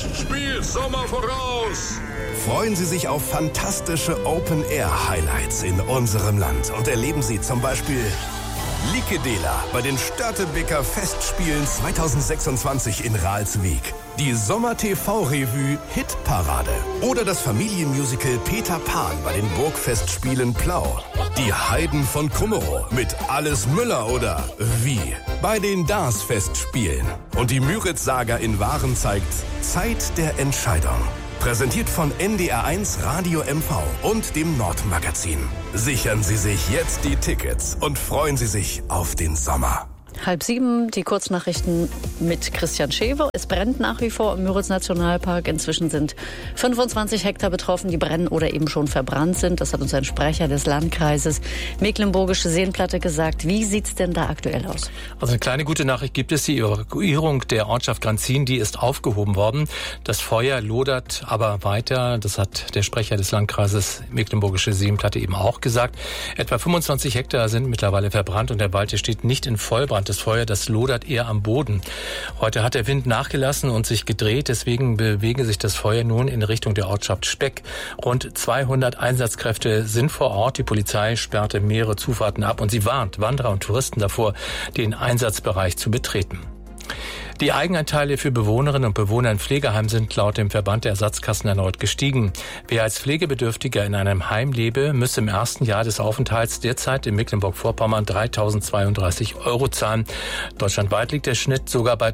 Festspiel Sommer voraus! Freuen Sie sich auf fantastische Open-Air-Highlights in unserem Land und erleben Sie zum Beispiel Likedela bei den Störtebeker Festspielen 2026 in Ralswiek, die Sommer-TV-Revue Hitparade oder das Familienmusical Peter Pan bei den Burgfestspielen Plau, die Heiden von Kummerow mit Alles Müller oder Wie bei den DARS-Festspielen und die Müritz-Saga in Waren zeigt Zeit der Entscheidung. Präsentiert von NDR1 Radio MV und dem Nordmagazin. Sichern Sie sich jetzt die Tickets und freuen Sie sich auf den Sommer. 6:30, die Kurznachrichten mit Christian Schewe. Es brennt nach wie vor im Müritz-Nationalpark. Inzwischen sind 25 Hektar betroffen, die brennen oder eben schon verbrannt sind. Das hat uns ein Sprecher des Landkreises Mecklenburgische Seenplatte gesagt. Wie sieht's denn da aktuell aus? Also eine kleine gute Nachricht gibt es. Die Evakuierung der Ortschaft Granzin, die ist aufgehoben worden. Das Feuer lodert aber weiter. Das hat der Sprecher des Landkreises Mecklenburgische Seenplatte eben auch gesagt. Etwa 25 Hektar sind mittlerweile verbrannt und der Wald steht nicht in Vollbrand. Das Feuer, das lodert eher am Boden. Heute hat der Wind nachgelassen und sich gedreht. Deswegen bewege sich das Feuer nun in Richtung der Ortschaft Speck. Rund 200 Einsatzkräfte sind vor Ort. Die Polizei sperrte mehrere Zufahrten ab und sie warnt Wanderer und Touristen davor, den Einsatzbereich zu betreten. Die Eigenanteile für Bewohnerinnen und Bewohner in Pflegeheimen sind laut dem Verband der Ersatzkassen erneut gestiegen. Wer als Pflegebedürftiger in einem Heim lebe, müsse im ersten Jahr des Aufenthalts derzeit in Mecklenburg-Vorpommern 3.032 € zahlen. Deutschlandweit liegt der Schnitt sogar bei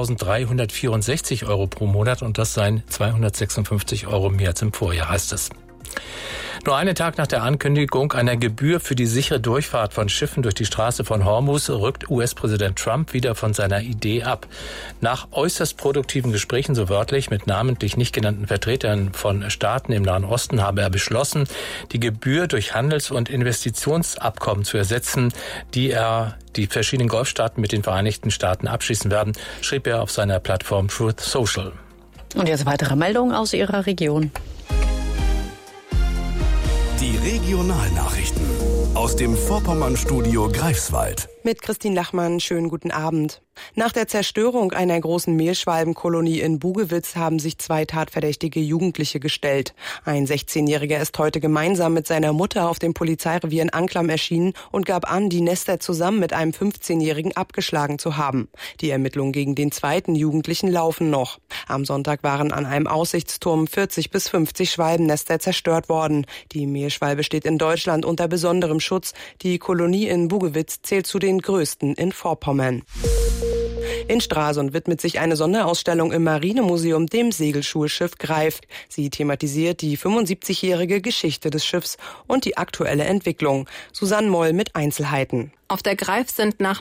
3.364 € pro Monat und das seien 256 € mehr als im Vorjahr, heißt es. Nur einen Tag nach der Ankündigung einer Gebühr für die sichere Durchfahrt von Schiffen durch die Straße von Hormuz rückt US-Präsident Trump wieder von seiner Idee ab. Nach äußerst produktiven Gesprächen, so wörtlich, mit namentlich nicht genannten Vertretern von Staaten im Nahen Osten habe er beschlossen, die Gebühr durch Handels- und Investitionsabkommen zu ersetzen, die verschiedenen Golfstaaten mit den Vereinigten Staaten abschließen werden, schrieb er auf seiner Plattform Truth Social. Und jetzt weitere Meldungen aus Ihrer Region. Die Regionalnachrichten aus dem Vorpommern-Studio Greifswald. Mit Christine Lachmann, schönen guten Abend. Nach der Zerstörung einer großen Mehlschwalbenkolonie in Bugewitz haben sich 2 tatverdächtige Jugendliche gestellt. Ein 16-Jähriger ist heute gemeinsam mit seiner Mutter auf dem Polizeirevier in Anklam erschienen und gab an, die Nester zusammen mit einem 15-Jährigen abgeschlagen zu haben. Die Ermittlungen gegen den zweiten Jugendlichen laufen noch. Am Sonntag waren an einem Aussichtsturm 40 bis 50 Schwalbennester zerstört worden. Die Mehlschwalbe steht in Deutschland unter besonderem Schutz. Die Kolonie in Bugewitz zählt zu den größten in Vorpommern. In Stralsund widmet sich eine Sonderausstellung im Marinemuseum dem Segelschulschiff Greif. Sie thematisiert die 75-jährige Geschichte des Schiffs und die aktuelle Entwicklung. Susanne Moll mit Einzelheiten. Auf der Greif sind nach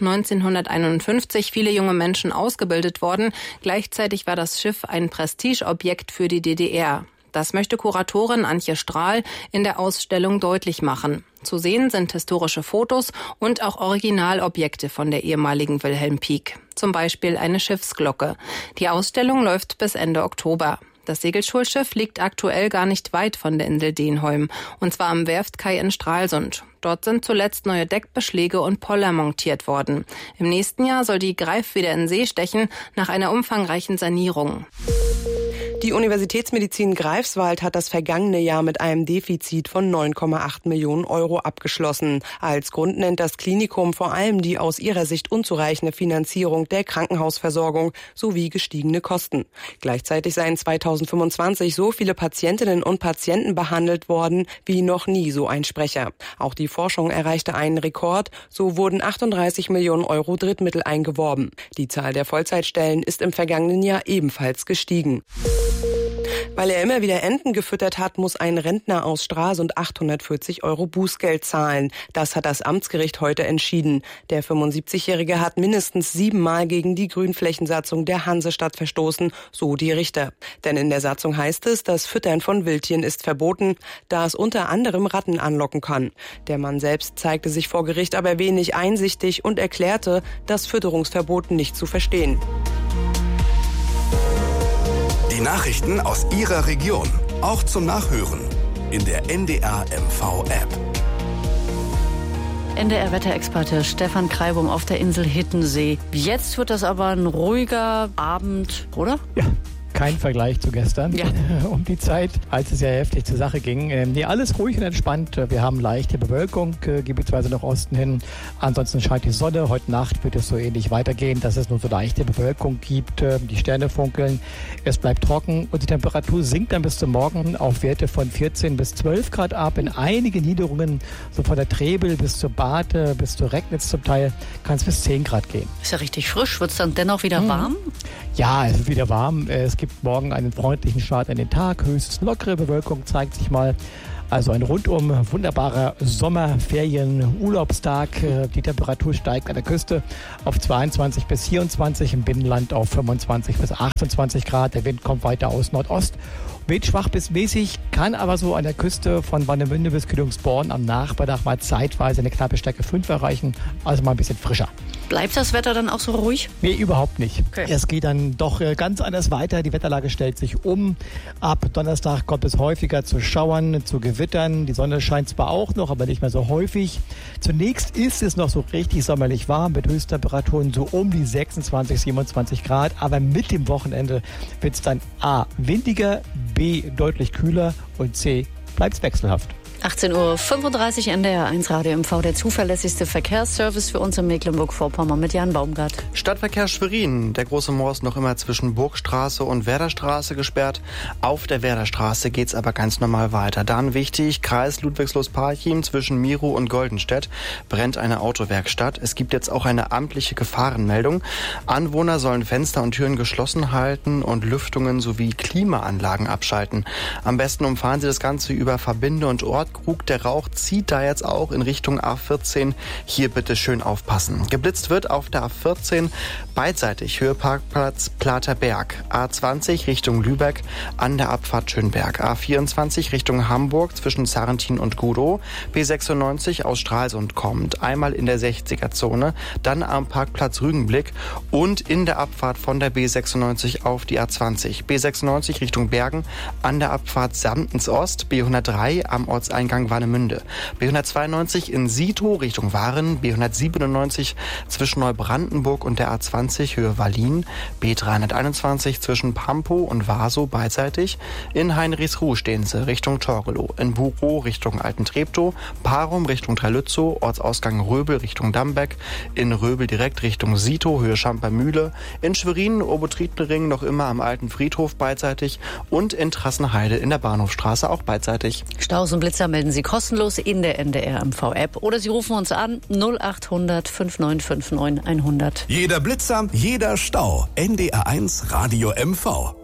1951 viele junge Menschen ausgebildet worden. Gleichzeitig war das Schiff ein Prestigeobjekt für die DDR. Das möchte Kuratorin Antje Strahl in der Ausstellung deutlich machen. Zu sehen sind historische Fotos und auch Originalobjekte von der ehemaligen Wilhelm Pieck. Zum Beispiel eine Schiffsglocke. Die Ausstellung läuft bis Ende Oktober. Das Segelschulschiff liegt aktuell gar nicht weit von der Insel Denholm, und zwar am Werftkai in Stralsund. Dort sind zuletzt neue Deckbeschläge und Poller montiert worden. Im nächsten Jahr soll die Greif wieder in See stechen, nach einer umfangreichen Sanierung. Die Universitätsmedizin Greifswald hat das vergangene Jahr mit einem Defizit von 9,8 Millionen € abgeschlossen. Als Grund nennt das Klinikum vor allem die aus ihrer Sicht unzureichende Finanzierung der Krankenhausversorgung sowie gestiegene Kosten. Gleichzeitig seien 2025 so viele Patientinnen und Patienten behandelt worden wie noch nie, so ein Sprecher. Auch die Forschung erreichte einen Rekord. So wurden 38 Millionen € Drittmittel eingeworben. Die Zahl der Vollzeitstellen ist im vergangenen Jahr ebenfalls gestiegen. Weil er immer wieder Enten gefüttert hat, muss ein Rentner aus Stralsund 840 € Bußgeld zahlen. Das hat das Amtsgericht heute entschieden. Der 75-Jährige hat mindestens 7-mal gegen die Grünflächensatzung der Hansestadt verstoßen, so die Richter. Denn in der Satzung heißt es, das Füttern von Wildtieren ist verboten, da es unter anderem Ratten anlocken kann. Der Mann selbst zeigte sich vor Gericht aber wenig einsichtig und erklärte, das Fütterungsverbot nicht zu verstehen. Die Nachrichten aus Ihrer Region, auch zum Nachhören in der NDR MV App. NDR-Wetterexperte Stefan Kreibum auf der Insel Hittensee. Jetzt wird das aber ein ruhiger Abend, oder? Ja. Kein Vergleich zu gestern, ja. Um die Zeit, als es ja heftig zur Sache ging. Alles ruhig und entspannt. Wir haben leichte Bewölkung, gebietsweise nach Osten hin. Ansonsten scheint die Sonne. Heute Nacht wird es so ähnlich weitergehen, dass es nur so leichte Bewölkung gibt. Die Sterne funkeln. Es bleibt trocken und die Temperatur sinkt dann bis zum Morgen auf Werte von 14 bis 12 Grad ab. In einige Niederungen, so von der Trebel bis zur Bade, bis zur Regnitz zum Teil, kann es bis 10 Grad gehen. Ist ja richtig frisch. Wird es dann dennoch wieder warm? Ja, es ist wieder warm. Es gibt morgen einen freundlichen Start in den Tag. Höchstens lockere Bewölkung zeigt sich mal. Also ein rundum wunderbarer Sommerferien-Urlaubstag. Die Temperatur steigt an der Küste auf 22 bis 24, im Binnenland auf 25 bis 28 Grad. Der Wind kommt weiter aus Nordost. Weht schwach bis mäßig, kann aber so an der Küste von Warnemünde bis Kühlungsborn am Nachmittag mal zeitweise eine knappe Stärke 5 erreichen. Also mal ein bisschen frischer. Bleibt das Wetter dann auch so ruhig? Nee, überhaupt nicht. Okay. Es geht dann doch ganz anders weiter. Die Wetterlage stellt sich um. Ab Donnerstag kommt es häufiger zu Schauern, zu Gewittern. Die Sonne scheint zwar auch noch, aber nicht mehr so häufig. Zunächst ist es noch so richtig sommerlich warm mit Höchsttemperaturen so um die 26, 27 Grad. Aber mit dem Wochenende wird es dann A, windiger, B, deutlich kühler und C, bleibt es wechselhaft. 18:35 Uhr NDR 1 Radio MV, der zuverlässigste Verkehrsservice für uns in Mecklenburg-Vorpommern mit Jan Baumgart. Stadtverkehr Schwerin. Der große Moor ist noch immer zwischen Burgstraße und Werderstraße gesperrt. Auf der Werderstraße geht's aber ganz normal weiter. Dann wichtig, Kreis Ludwigslust-Parchim zwischen Miro und Goldenstedt brennt eine Autowerkstatt. Es gibt jetzt auch eine amtliche Gefahrenmeldung. Anwohner sollen Fenster und Türen geschlossen halten und Lüftungen sowie Klimaanlagen abschalten. Am besten umfahren Sie das Ganze über Verbinde und Ortkrug. Der Rauch zieht da jetzt auch in Richtung A14. Hier bitte schön aufpassen. Geblitzt wird auf der A14 beidseitig Höheparkplatz Platerberg. A20 Richtung Lübeck an der Abfahrt Schönberg. A24 Richtung Hamburg zwischen Sarrentin und Gudow. B96 aus Stralsund kommt. Einmal in der 60er-Zone, dann am Parkplatz Rügenblick und in der Abfahrt von der B96 auf die A20. B96 Richtung Bergen an der Abfahrt Samtens Ost. B103 am Ortseingang Warnemünde. B192 in Sito Richtung Waren. B197 zwischen Neubrandenburg und der A20 Höhe Wallin. B321 zwischen Pampow und Vaso beidseitig. In Heinrichsruh stehen sie Richtung Torgelow. In Buchow Richtung Alten-Treptow. Parum Richtung Trelützow. Ortsausgang Röbel Richtung Dambeck. In Röbel direkt Richtung Sito Höhe Schampermühle. In Schwerin Obertriebnering noch immer am Alten Friedhof beidseitig. Und in Trassenheide in der Bahnhofstraße auch beidseitig. Staus und Blitzer melden Sie kostenlos in der NDR MV-App oder Sie rufen uns an 0800 5959 100. Jeder Blitzer, jeder Stau. NDR 1 Radio MV.